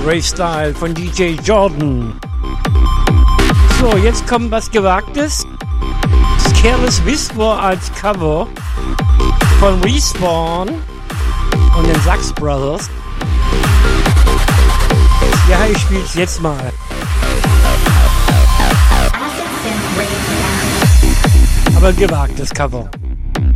Rave Style von DJ Jordan. So, jetzt kommt was Gewagtes. Careless Whisper als Cover von Respawn und den Sax Brothers. Ja, ich spiel's jetzt mal. Aber gewagtes Cover.